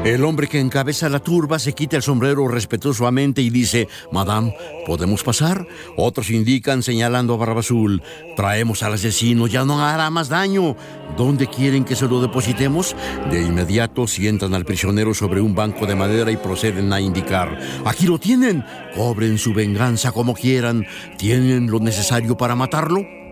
El hombre que encabeza la turba se quita el sombrero respetuosamente y dice: Madame, ¿podemos pasar? Otros indican señalando a Barba Azul: traemos al asesino, ya no hará más daño. ¿Dónde quieren que se lo depositemos? De inmediato sientan al prisionero sobre un banco de madera y proceden a indicar: aquí lo tienen, cobren su venganza como quieran. ¿Tienen lo necesario para matarlo?